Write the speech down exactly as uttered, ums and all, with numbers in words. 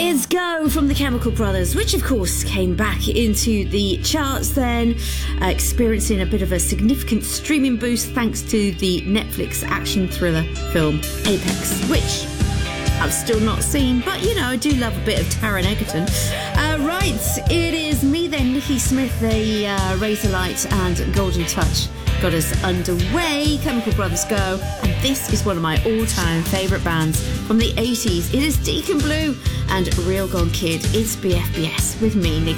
Kids Go from the Chemical Brothers, which of course came back into the charts then, uh, experiencing a bit of a significant streaming boost thanks to the Netflix action thriller film Apex, which I've still not seen, but you know, I do love a bit of Taron Egerton. Uh, right, it is me then, Nikki Smith, the uh, Razorlight and Golden Touch got us underway. Chemical Brothers Go, and this is one of my all-time favourite bands from the eighties. It is Deacon Blue and Real Gone Kid. It's B F B S with me, Nikki.